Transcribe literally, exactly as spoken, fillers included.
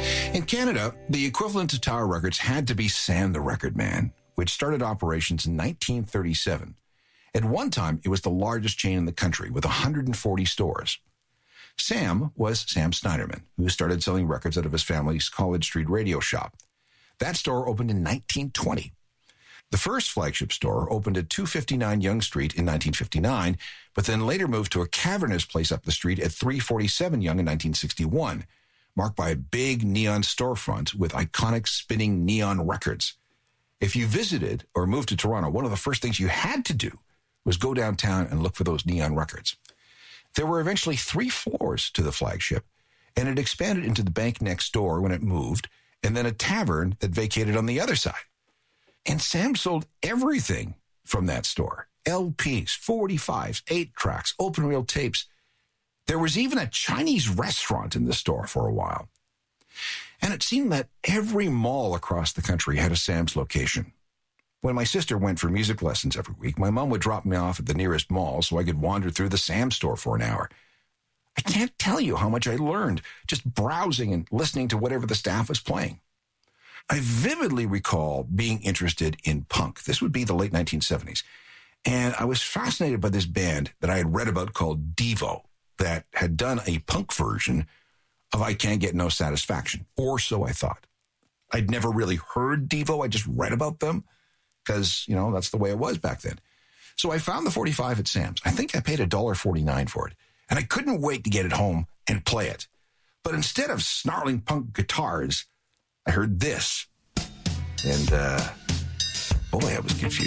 In Canada, the equivalent to Tower Records had to be Sam the Record Man, which started operations in nineteen thirty-seven. At one time, it was the largest chain in the country with one hundred forty stores. Sam was Sam Snyderman, who started selling records out of his family's College Street radio shop. That store opened in nineteen twenty. The first flagship store opened at two fifty-nine Yonge Street in nineteen fifty-nine, but then later moved to a cavernous place up the street at three forty-seven Yonge in nineteen sixty-one, marked by a big neon storefront with iconic spinning neon records. If you visited or moved to Toronto, one of the first things you had to do was go downtown and look for those neon records. There were eventually three floors to the flagship, and it expanded into the bank next door when it moved, and then a tavern that vacated on the other side. And Sam sold everything from that store. L Ps, forty-fives, eight tracks, open reel tapes. There was even a Chinese restaurant in the store for a while. And it seemed that every mall across the country had a Sam's location. When my sister went for music lessons every week, my mom would drop me off at the nearest mall so I could wander through the Sam store for an hour. I can't tell you how much I learned just browsing and listening to whatever the staff was playing. I vividly recall being interested in punk. This would be the late nineteen seventies. And I was fascinated by this band that I had read about called Devo that had done a punk version of I Can't Get No Satisfaction, or so I thought. I'd never really heard Devo. I just read about them because, you know, that's the way it was back then. So I found the forty-five at Sam's. I think I paid one dollar forty-nine for it. And I couldn't wait to get it home and play it. But instead of snarling punk guitars, I heard this. And, uh, boy, I was confused.